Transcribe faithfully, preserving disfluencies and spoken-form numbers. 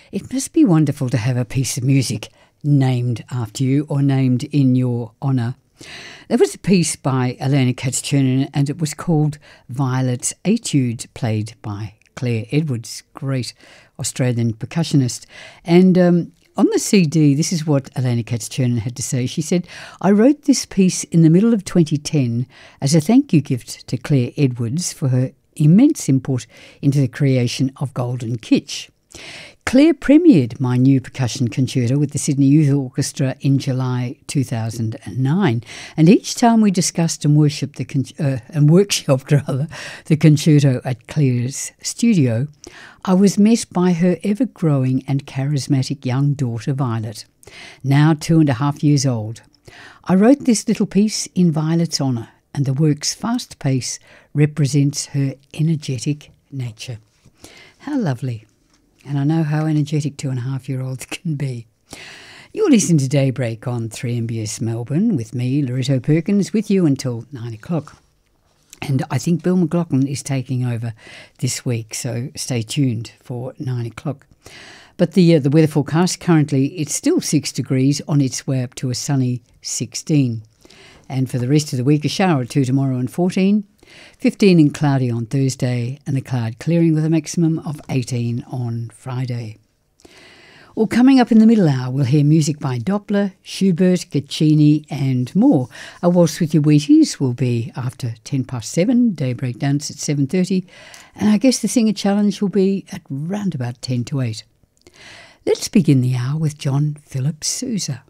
It must be wonderful to have a piece of music named after you or named in your honour. There was a piece by Elena Katz-Chernin and it was called Violet's Etude, played by Claire Edwards, great Australian percussionist. And um, on the C D, this is what Elena Katz-Chernin had to say. She said, "I wrote this piece in the middle of twenty ten as a thank you gift to Claire Edwards for her immense input into the creation of Golden Kitsch. Claire premiered my new percussion concerto with the Sydney Youth Orchestra in July two thousand nine, and each time we discussed and worshipped the con- uh, and workshopped rather the concerto at Claire's studio, I was met by her ever-growing and charismatic young daughter Violet, now two and a half years old. I wrote this little piece in Violet's honour, and the work's fast pace represents her energetic nature." How lovely. And I know how energetic two and a half year olds can be. You're listening to Daybreak on three M B S Melbourne with me, Loretto Perkins, with you until nine o'clock. And I think Bill McLaughlin is taking over this week, so stay tuned for nine o'clock. But the uh, the weather forecast currently, it's still six degrees on its way up to a sunny sixteen. And for the rest of the week, a shower or two tomorrow and fourteen. fifteen and cloudy on Thursday, and the cloud clearing with a maximum of eighteen on Friday. Well, coming up in the middle hour, we'll hear music by Doppler, Schubert, Guccini and more. A Waltz with Your Wheaties will be after ten past seven, Daybreak Dance at seven thirty, and I guess the Singer Challenge will be at round about ten to eight. Let's begin the hour with John Philip Sousa.